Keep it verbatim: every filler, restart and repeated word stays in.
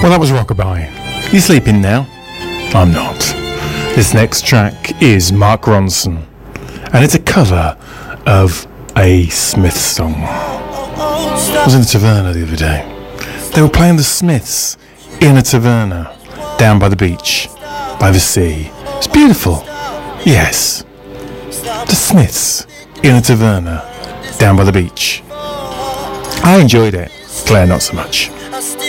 Well, that was Rockabye. You sleeping now? I'm not. This next track is Mark Ronson, and it's a cover of a Smiths song. I was in a taverna the other day. They were playing the Smiths in a taverna down by the beach, by the sea. It's beautiful. Yes. The Smiths in a taverna down by the beach. I enjoyed it. Claire, not so much.